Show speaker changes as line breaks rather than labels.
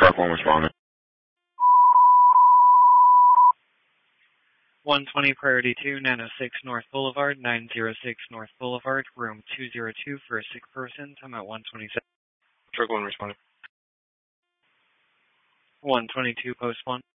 Truck 1 responding.
120 Priority 2, 906 North Boulevard, 906 North Boulevard, room 202 for a sick person. Time at 127.
Truck 1 responding.
122 Post 1.